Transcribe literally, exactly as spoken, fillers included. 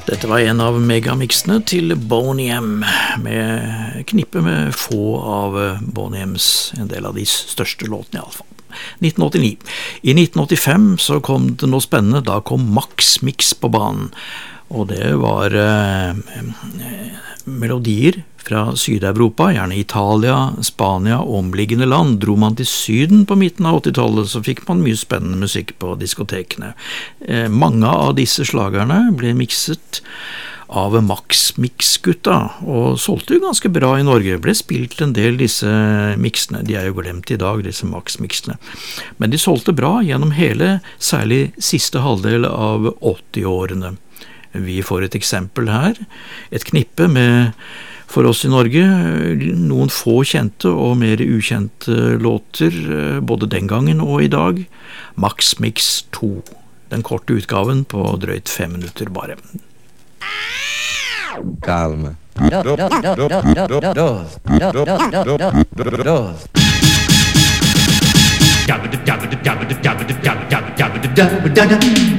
Dette var en av megamixene til Boney M, med knippe med få av Boney M's, en del av de største låtene i alle fall. nitten åttini. I nitten åttifem så kom det noe spennende, da kom Max Mix på banen, og det var eh, melodier fra Syd-Europa, gjerne Italia, Spania og omliggende land. Dro man til Syden på midten av åttitallet, så fikk man mye spennende musikk på diskotekene. Eh, mange av disse slagerne ble mikset av Max Mix-gutta, og solgte jo ganske bra i Norge. Ble spilt en del disse mixene, de er jo glemt i dag, disse Max Mixene. Men de solgte bra gjennom hele, særlig siste halvdel av åttiårene. Vi får et eksempel her, et knippe med, for oss i Norge, noen få kjente og mer ukjente låter, både den gangen og i dag. Max Mix to, den korte utgaven på drøyt fem minutter bare. Calma. Dos.